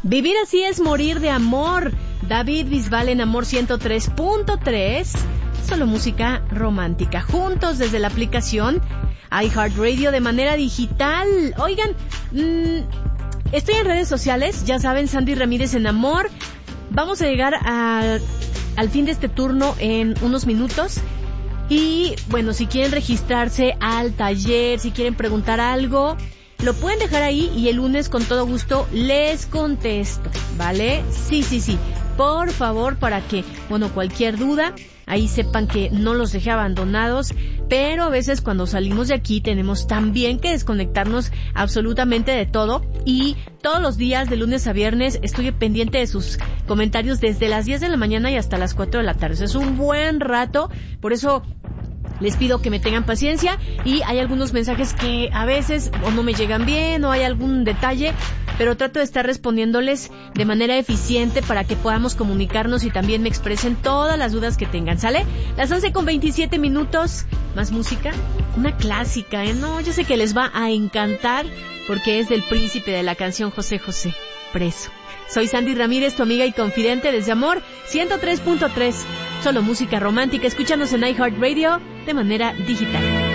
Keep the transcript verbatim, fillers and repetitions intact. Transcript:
Vivir así es morir de amor. David Bisbal en Amor ciento tres punto tres. Solo música romántica. Juntos desde la aplicación iHeartRadio de manera digital. Oigan, mmm, estoy en redes sociales. Ya saben, Sandy Ramírez en Amor. Vamos a llegar a, al fin de este turno en unos minutos. Y bueno, si quieren registrarse al taller, si quieren preguntar algo, lo pueden dejar ahí y el lunes con todo gusto les contesto, ¿vale? Sí, sí, sí. Por favor, para que, bueno, cualquier duda, ahí sepan que no los dejé abandonados, pero a veces cuando salimos de aquí tenemos también que desconectarnos absolutamente de todo y todos los días de lunes a viernes estoy pendiente de sus comentarios desde las diez de la mañana y hasta las cuatro de la tarde. Eso es un buen rato, por eso les pido que me tengan paciencia y hay algunos mensajes que a veces o no me llegan bien o hay algún detalle, pero trato de estar respondiéndoles de manera eficiente para que podamos comunicarnos y también me expresen todas las dudas que tengan, ¿sale? Las once con veintisiete minutos, más música, una clásica, ¿eh? No, yo sé que les va a encantar porque es del príncipe de la canción José José, Preso. Soy Sandy Ramírez, tu amiga y confidente desde Amor ciento tres punto tres. Solo música romántica, escúchanos en iHeartRadio de manera digital.